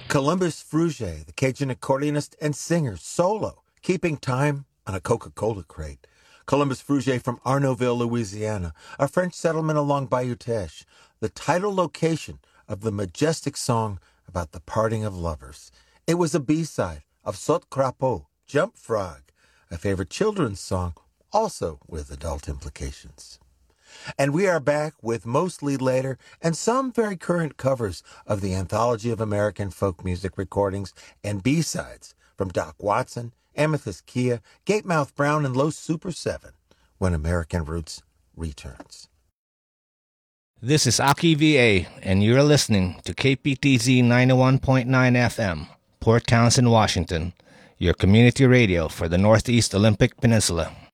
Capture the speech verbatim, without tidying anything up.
Columbus Fruget, the Cajun accordionist and singer, solo, keeping time on a Coca-Cola crate. Columbus Fruget from Arnaudville, Louisiana, a French settlement along Bayou Teche, the title location of the majestic song about the parting of lovers. It was a B-side of Saute Crapaud, Jump Frog, a favorite children's song, also with adult implications. And we are back with mostly later and some very current covers of the Anthology of American Folk Music Recordings and B-sides from Doc Watson, Amethyst Kia, Gatemouth Brown, and Los Super seven when American Roots returns. This is Aki V A, and you're listening to K P T Z ninety-one point nine F M, Port Townsend, Washington, your community radio for the Northeast Olympic Peninsula.